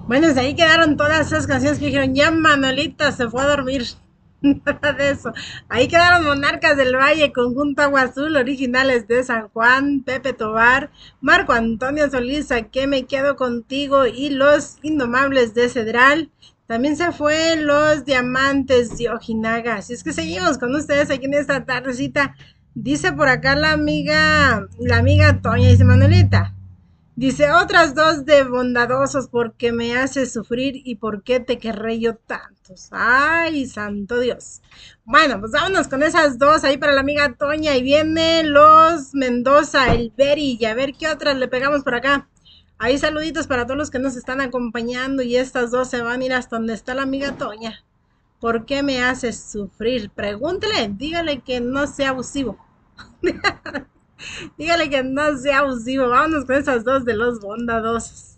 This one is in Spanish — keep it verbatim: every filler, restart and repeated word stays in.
Bueno, de ahí quedaron todas esas canciones que dijeron, ya Manolita se fue a dormir. Nada de eso. Ahí quedaron Monarcas del Valle, Conjunto Agua Azul, originales de San Juan, Pepe Tobar, Marco Antonio Solís, ¿A qué me quedo contigo? Y Los Indomables de Cedral. También se fue Los Diamantes de Ojinaga. Así es que seguimos con ustedes aquí en esta tardecita. Dice por acá la amiga, la amiga Toña, dice Manuelita. Dice, otras dos de bondadosos porque me haces sufrir y por qué te querré yo tantos. Ay, santo Dios. Bueno, pues vámonos con esas dos ahí para la amiga Toña. Y viene los Mendoza, el Beri. Y a ver qué otras le pegamos por acá. Ahí saluditos para todos los que nos están acompañando. Y estas dos se van a ir hasta donde está la amiga Toña. ¿Por qué me haces sufrir? Pregúntele, dígale que no sea abusivo. Dígale que no sea abusivo. Vámonos con esas dos de los bondadosos.